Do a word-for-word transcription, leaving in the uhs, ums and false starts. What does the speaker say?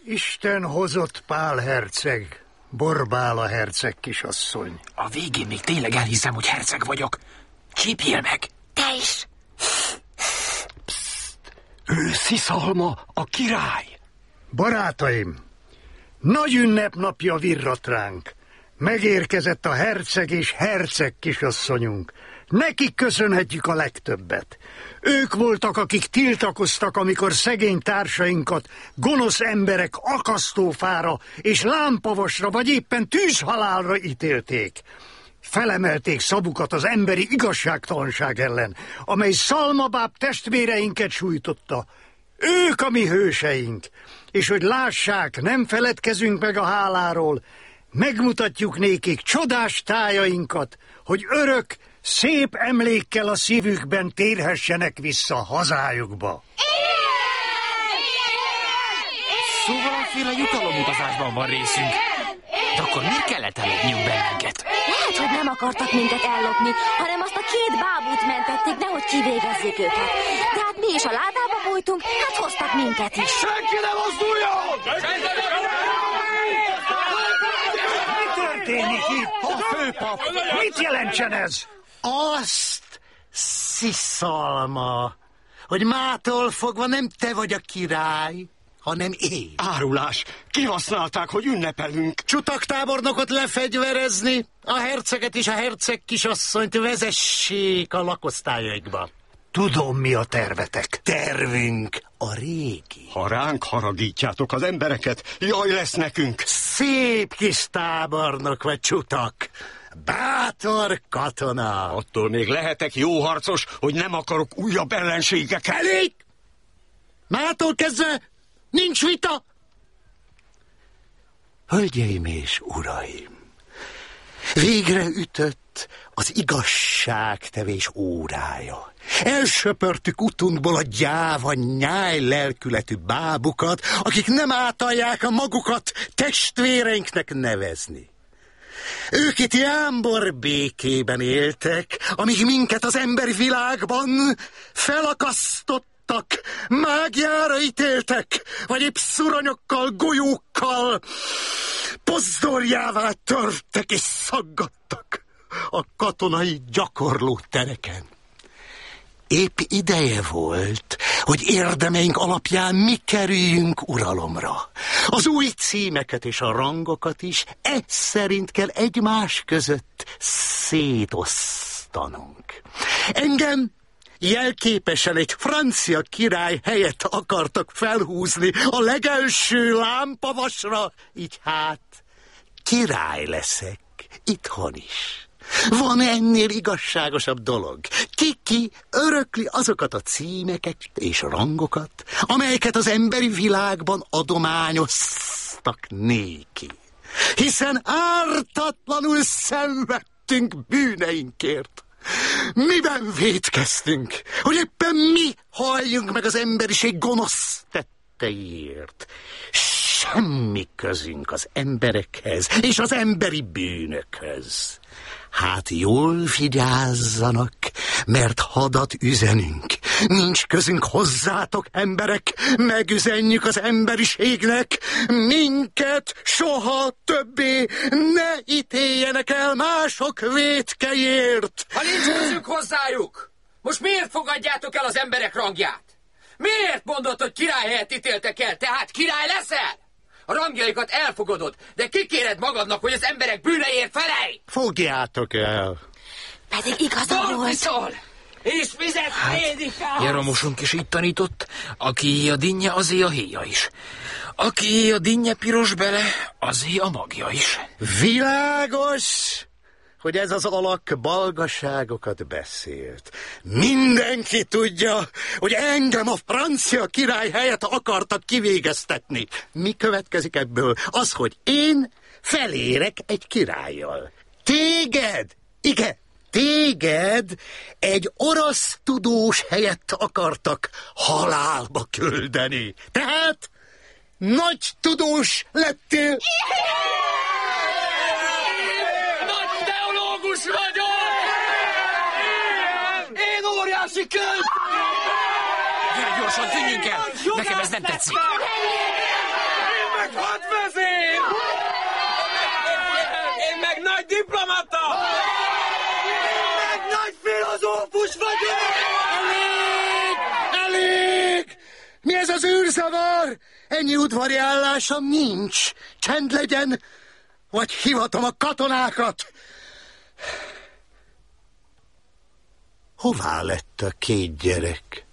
Isten hozott Pál herceg, Borbála herceg kisasszony. A végén még tényleg elhiszem, hogy herceg vagyok. Csípjél meg! Te is! Pszt! Ő Sziszalma, a király! Barátaim, nagy ünnepnapja virrat ránk. Megérkezett a herceg és herceg kisasszonyunk. Nekik köszönhetjük a legtöbbet. Ők voltak, akik tiltakoztak, amikor szegény társainkat gonosz emberek akasztófára és lámpavasra vagy éppen tűzhalálra ítélték. Felemelték szavukat az emberi igazságtalanság ellen, amely szalmabáb testvéreinket sújtotta. Ők a mi hőseink, és hogy lássák, nem feledkezünk meg a háláról, megmutatjuk nékik csodás tájainkat, hogy örök, szép emlékkel a szívükben térhessenek vissza hazájukba. Szóval aféle jutalomutazásban van részünk. De akkor miért kellett ellopniuk bennünket? Lehet, hogy nem akartak minket ellopni, hanem azt a két bábút mentették, nehogy kivégezzék őket. De hát mi is a ládába bújtunk, hát hoztak minket is. Senki nem mozduljon! Mi történik itt? A főpap! Mit jelentsen ez? Azt, Sziszalma, hogy mától fogva nem te vagy a király, hanem én. Árulás! Kihasználták, hogy ünnepelünk. Csutaktábornokot lefegyverezni, a herceget és a herceg kisasszonyt vezessék a lakosztályaikba. Tudom, mi a tervetek. Tervünk a régi. Ha ránk haragítjátok az embereket, jaj lesz nekünk. Szép kis tábornok vagy, csutak. Bátor katona. Attól még lehetek jó harcos, hogy nem akarok újabb ellenségeket. Elég! Mától kezdve nincs vita. Hölgyeim és uraim, végre ütött az igazságtevés órája. Elsöpörtük utunkból a gyáva, nyáj lelkületű bábukat, akik nem átalják a magukat testvéreinknek nevezni. Ők itt jámbor békében éltek, amíg minket az emberi világban felakasztottak, mágiára ítéltek, vagy épp szuronyokkal, golyókkal pozdorjává törtek és szaggattak a katonai gyakorló tereken. Épp ideje volt, hogy érdemeink alapján mi kerüljünk uralomra. Az új címeket és a rangokat is ez szerint kell egymás között szétosztanunk. Engem jelképesen egy francia király helyett akartak felhúzni a legelső lámpavasra, így hát király leszek itthon is. Van ennél igazságosabb dolog. Ki-ki örökli azokat a címeket és rangokat, amelyeket az emberi világban adományoztak néki. Hiszen ártatlanul szenvedtünk bűneinkért. Miben vétkeztünk, hogy éppen mi halljunk meg az emberiség gonosz tetteiért? Semmi közünk az emberekhez és az emberi bűnökhöz. Hát jól vigyázzanak, mert hadat üzenünk. Nincs közünk hozzátok, emberek, megüzenjük az emberiségnek. Minket soha többé ne ítéljenek el mások vétkeiért. Ha nincs közünk hozzájuk, most miért fogadjátok el az emberek rangját? Miért mondod, hogy király helyett ítéltek el, tehát király leszel? A rangjaikat elfogadod, de kikéred magadnak, hogy az emberek bűneiért felelj! Fogjátok el! Pedig igazad volt. És fizet hát, prédikához! Jeromosunk is így tanított, aki a dinnye, azé a héja is. Aki a dinnye piros bele, azé a magja is. Világos, hogy ez az alak balgaságokat beszélt. Mindenki tudja, hogy engem a francia király helyett akartak kivégeztetni. Mi következik ebből? Az, hogy én felérek egy királlyal. Téged, igen, téged egy orosz tudós helyett akartak halálba küldeni. Tehát nagy tudós lettél. Én óriási költ! Gyere gyorsan, tűnjünk el! Nekem ez nem tetszik! Én meg diplomata! Én meg nagy filozófus vagyok! Elég! Elég! Mi ez az űrzavar? Ennyi udvari állásom nincs. Csend legyen, vagy hivatom a katonákat. Hová lett a két gyerek?